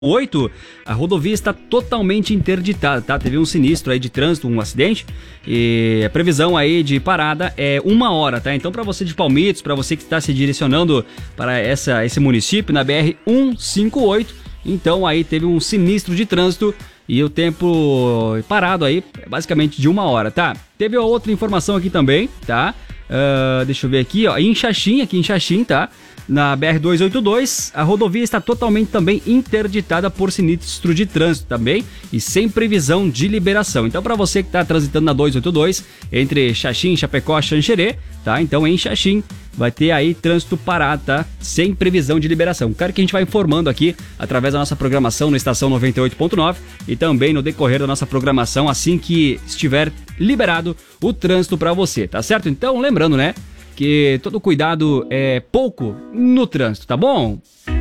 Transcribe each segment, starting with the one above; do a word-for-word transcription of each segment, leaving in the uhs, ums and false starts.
oito, a rodovia está totalmente interditada, tá? Teve um sinistro aí de trânsito, um acidente, e a previsão aí de parada é uma hora, tá? Então, para você de Palmitos, para você que está se direcionando para essa, esse município, na B R cento e cinquenta e oito, então aí teve um sinistro de trânsito e o tempo parado aí é basicamente de uma hora, tá? Teve outra informação aqui também, tá? Uh, deixa eu ver aqui, ó, em Xaxim, aqui em Xaxim, tá? Na B R duzentos e oitenta e dois, a rodovia está totalmente também interditada por sinistro de trânsito também e sem previsão de liberação. Então, para você que está transitando na duzentos e oitenta e dois, entre Xaxim, Chapecó e Xanxerê, tá? Então, em Xaxim, vai ter aí trânsito parado, tá? Sem previsão de liberação. Claro que a gente vai informando aqui através da nossa programação no Estação noventa e oito ponto nove e também no decorrer da nossa programação assim que estiver liberado o trânsito para você, tá certo? Então, lembrando, né? Que todo cuidado é pouco no trânsito, tá bom?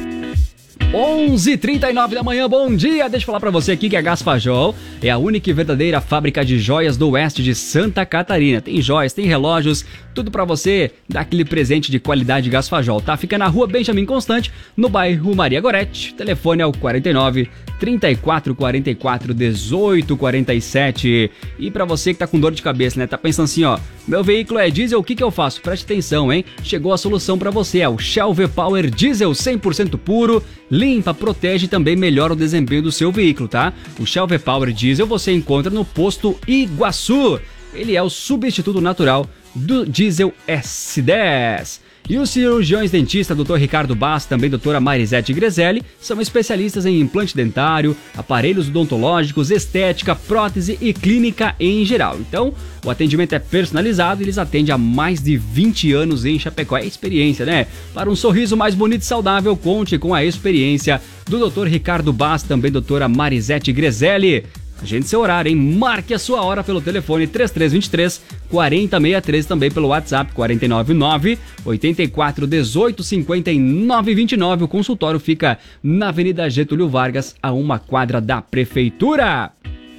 onze e trinta e nove da manhã, bom dia! Deixa eu falar pra você aqui que a Gasfajol é a única e verdadeira fábrica de joias do oeste de Santa Catarina. Tem joias, tem relógios, tudo pra você dar aquele presente de qualidade Gasfajol, tá? Fica na rua Benjamin Constante, no bairro Maria Gorete. Telefone é o quarenta e nove, trinta e quatro, quarenta e quatro, dezoito, quarenta e sete. E pra você que tá com dor de cabeça, né? Tá pensando assim, ó, meu veículo é diesel, o que que eu faço? Preste atenção, hein? Chegou a solução pra você, é o Shell V-Power Diesel cem por cento puro, limpa, protege e também melhora o desempenho do seu veículo, tá? O Shell V-Power Diesel você encontra no posto Iguaçu. Ele é o substituto natural do diesel S dez. E os cirurgiões dentistas, doutor Ricardo Bass, também doutora Marisete Grezelli, são especialistas em implante dentário, aparelhos odontológicos, estética, prótese e clínica em geral. Então, o atendimento é personalizado e eles atendem há mais de vinte anos em Chapecó. É experiência, né? Para um sorriso mais bonito e saudável, conte com a experiência do doutor Ricardo Bass, também doutora Marisete Grezelli. Agende seu horário, hein? Marque a sua hora pelo telefone três três dois três, quatro zero seis três, também pelo WhatsApp quatro nove nove, oito quatro, um oito, cinco nove dois nove. O consultório fica na Avenida Getúlio Vargas, a uma quadra da Prefeitura.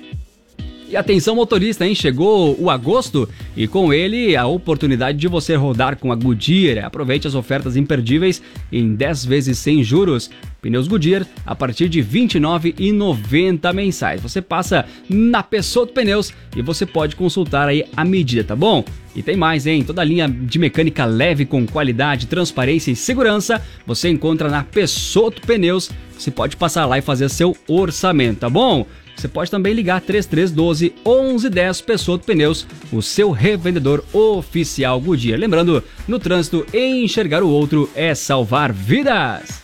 E atenção motorista, hein? Chegou o agosto e com ele a oportunidade de você rodar com a Goodyear. Aproveite as ofertas imperdíveis em dez vezes sem juros. Pneus Goodyear a partir de vinte e nove reais e noventa centavos mensais. Você passa na Pessotto Pneus e você pode consultar aí a medida, tá bom? E tem mais, hein? Toda a linha de mecânica leve com qualidade, transparência e segurança você encontra na Pessotto Pneus. Você pode passar lá e fazer seu orçamento, tá bom? Você pode também ligar três três um dois, onze dez Pessotto Pneus, o seu revendedor oficial Goodyear. Lembrando, no trânsito, enxergar o outro é salvar vidas.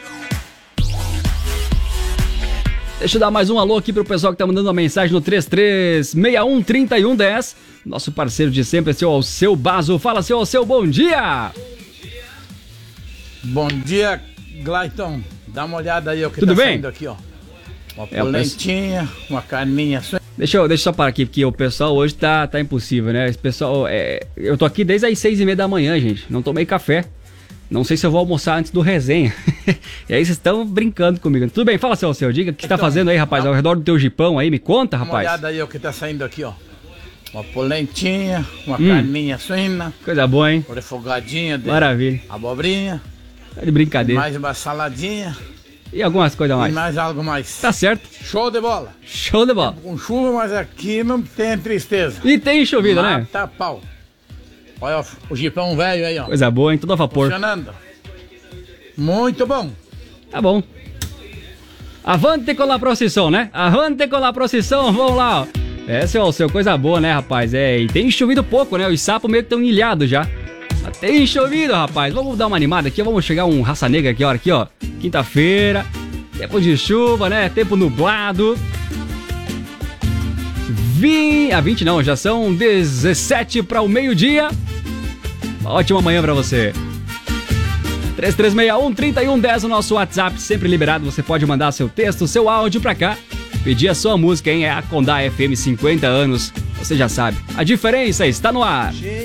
Deixa eu dar mais um alô aqui pro pessoal que tá mandando uma mensagem no três três seis um, trinta e um dez. Nosso parceiro de sempre é seu Alceu Bazo. Fala, seu Alceu, bom dia! Bom dia, Glayton. Dá uma olhada aí o que Tudo tá bem? saindo aqui, ó. Uma É, polentinha, penso... uma carninha. Deixa eu, deixa eu só parar aqui, porque o pessoal hoje tá, tá impossível, né? Esse pessoal, é... eu tô aqui desde as seis e meia da manhã, gente. Não tomei café. Não sei se eu vou almoçar antes do resenha. E aí vocês estão brincando comigo. Tudo bem, fala, seu Alceu, diga o que você então, tá fazendo aí, rapaz, ao redor do teu jipão aí, me conta, rapaz. Dá uma olhada aí o que tá saindo aqui, ó. Uma polentinha, uma hum. carninha suína. Coisa boa, hein? Uma refogadinha de Maravilha. abobrinha. Tá de brincadeira. Mais uma saladinha. E algumas coisas mais. E mais algo mais. Tá certo. Show de bola. Show de bola. Com chuva, mas aqui não tem tristeza. E tem chovido, né? Mata pau. Olha o jipão velho aí, ó. Coisa boa, hein? Tudo a vapor. Funcionando. Muito bom. Tá bom. Avante com a procissão, né? Avante com a procissão, vamos lá, ó. É, seu, seu, coisa boa, né, rapaz? É, e tem chovido pouco, né? Os sapos meio que estão ilhados já. Mas tem chovido, rapaz. Vamos dar uma animada aqui, vamos chegar um Raça Negra aqui, ó, aqui, ó. Quinta-feira, tempo de chuva, né? Tempo nublado. vinte, ah, vinte não, já são dezessete para o meio-dia. Uma ótima manhã pra você. três três seis um, trinta e um dez, o nosso WhatsApp sempre liberado. Você pode mandar seu texto, seu áudio pra cá. Pedir a sua música, hein? É a Condá F M, cinquenta anos. Você já sabe. A diferença está no ar.